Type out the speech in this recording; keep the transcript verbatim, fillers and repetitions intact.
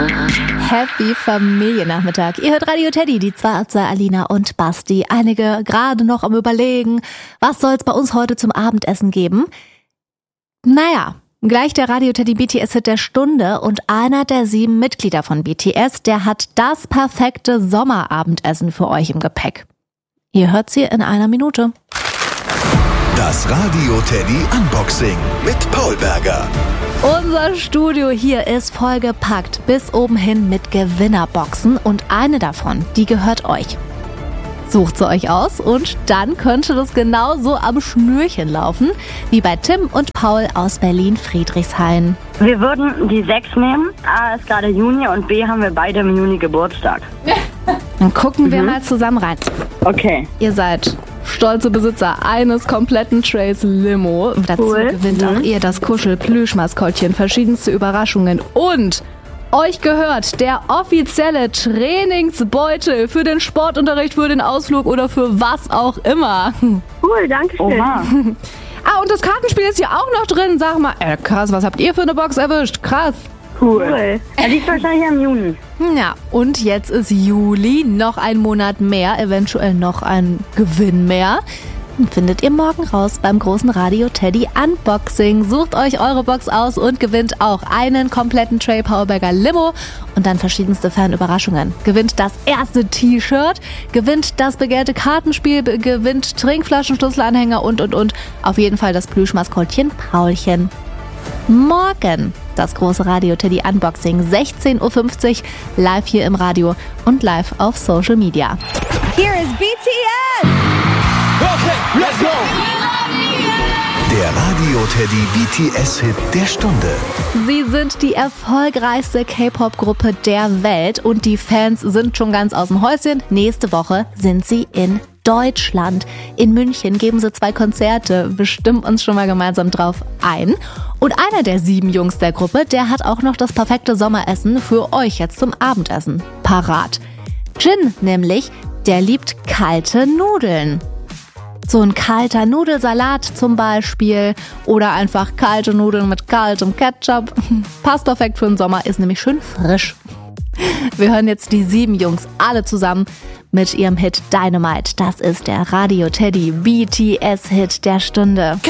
Happy Familiennachmittag. Ihr hört Radio Teddy, die Zwarze, Alina und Basti. Einige gerade noch am Überlegen, was soll es bei uns heute zum Abendessen geben? Naja, gleich der Radio Teddy B T S-Hit der Stunde und einer der sieben Mitglieder von B T S, der hat das perfekte Sommerabendessen für euch im Gepäck. Ihr hört's hier in einer Minute. Das Radio Teddy Unboxing mit Paul Berger. Unser Studio hier ist vollgepackt bis oben hin mit Gewinnerboxen und eine davon, die gehört euch. Sucht sie euch aus und dann könnte das genauso am Schnürchen laufen, wie bei Tim und Paul aus Berlin-Friedrichshain. Wir würden die sechs nehmen. A ist gerade Juni und B haben wir beide im Juni Geburtstag. Dann gucken wir Mhm. mal zusammen rein. Okay. Ihr seid stolze Besitzer eines kompletten Trays Limo. Dazu Cool. gewinnt Mhm. auch ihr das Kuschel-Plüschmaskottchen, verschiedenste Überraschungen und euch gehört der offizielle Trainingsbeutel für den Sportunterricht, für den Ausflug oder für was auch immer. Cool, danke schön. Oha. Ah, und das Kartenspiel ist hier auch noch drin. Sag mal, äh, krass, was habt ihr für eine Box erwischt? Krass. Cool. cool. Er liegt wahrscheinlich im Juni. Ja, und jetzt ist Juli, noch ein Monat mehr, eventuell noch ein Gewinn mehr. Findet ihr morgen raus beim großen Radio Teddy Unboxing. Sucht euch eure Box aus und gewinnt auch einen kompletten Tray Powerberger Limo und dann verschiedenste Fernüberraschungen. Gewinnt das erste T-Shirt, gewinnt das begehrte Kartenspiel, be- gewinnt Trinkflaschen, Schlüsselanhänger und und und. Auf jeden Fall das Plüschmaskottchen Paulchen. Morgen das große Radio Teddy Unboxing, sechzehn Uhr fünfzig, live hier im Radio und live auf Social Media. Here is B T S! Okay, let's go! Der Radio Teddy B T S-Hit der Stunde. Sie sind die erfolgreichste K-Pop-Gruppe der Welt und die Fans sind schon ganz aus dem Häuschen. Nächste Woche sind sie in Deutschland. In München geben sie zwei Konzerte. Wir stimmen uns schon mal gemeinsam drauf ein. Und einer der sieben Jungs der Gruppe, der hat auch noch das perfekte Sommeressen für euch jetzt zum Abendessen parat. Jin nämlich, der liebt kalte Nudeln. So ein kalter Nudelsalat zum Beispiel oder einfach kalte Nudeln mit kaltem Ketchup. Passt perfekt für den Sommer, ist nämlich schön frisch. Wir hören jetzt die sieben Jungs alle zusammen mit ihrem Hit Dynamite. Das ist der Radio Teddy B T S-Hit der Stunde.